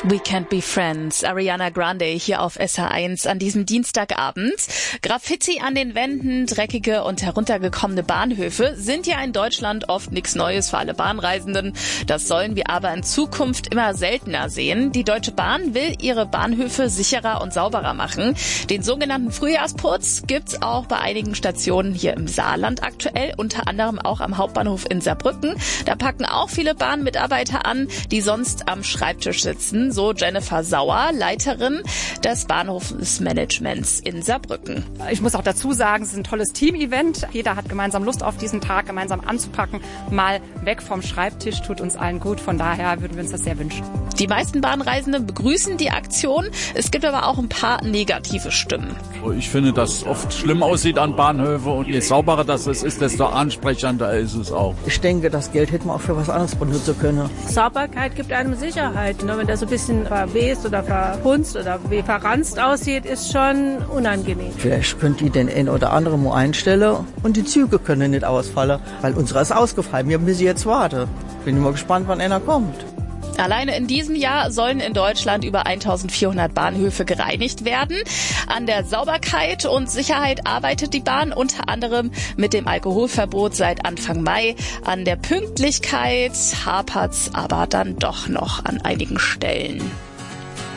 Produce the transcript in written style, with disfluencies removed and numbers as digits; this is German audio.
We Can't Be Friends, Ariana Grande hier auf SH1 an diesem Dienstagabend. Graffiti an den Wänden, dreckige und heruntergekommene Bahnhöfe sind ja in Deutschland oft nichts Neues für alle Bahnreisenden. Das sollen wir aber in Zukunft immer seltener sehen. Die Deutsche Bahn will ihre Bahnhöfe sicherer und sauberer machen. Den sogenannten Frühjahrsputz gibt's auch bei einigen Stationen hier im Saarland aktuell, unter anderem auch am Hauptbahnhof in Saarbrücken. Da packen auch viele Bahnmitarbeiter an, die sonst am Schreibtisch sitzen. So Jennifer Sauer, Leiterin des Bahnhofsmanagements in Saarbrücken. Ich muss auch dazu sagen, es ist ein tolles Team-Event. Jeder hat gemeinsam Lust auf diesen Tag, gemeinsam anzupacken. Mal weg vom Schreibtisch, tut uns allen gut. Von daher würden wir uns das sehr wünschen. Die meisten Bahnreisenden begrüßen die Aktion. Es gibt aber auch ein paar negative Stimmen. Ich finde, dass es oft schlimm aussieht an Bahnhöfen und je sauberer das ist, desto ansprechender ist es auch. Ich denke, das Geld hätte man auch für was anderes benutzen können. Sauberkeit gibt einem Sicherheit. Wenn das so ein bisschen verwest oder verhunzt oder wie verranzt aussieht, ist schon unangenehm. Vielleicht könnt ihr den einen oder anderen mal einstellen und die Züge können nicht ausfallen, weil unsere ist ausgefallen. Wir müssen jetzt warten. Bin mal gespannt, wann einer kommt. Alleine in diesem Jahr sollen in Deutschland über 1400 Bahnhöfe gereinigt werden. An der Sauberkeit und Sicherheit arbeitet die Bahn unter anderem mit dem Alkoholverbot seit Anfang Mai. An der Pünktlichkeit hapert's aber dann doch noch an einigen Stellen.